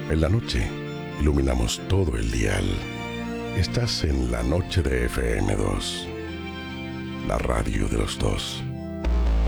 En la noche, iluminamos todo el dial. Estás en la noche de FM2, la radio de los dos.